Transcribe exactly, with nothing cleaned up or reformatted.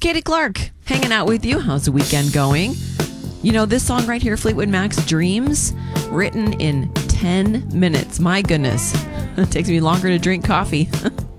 Katie Clark, hanging out with you. How's the weekend going? You know, this song right here, Fleetwood Mac's Dreams, written in ten minutes. My goodness, it takes me longer to drink coffee.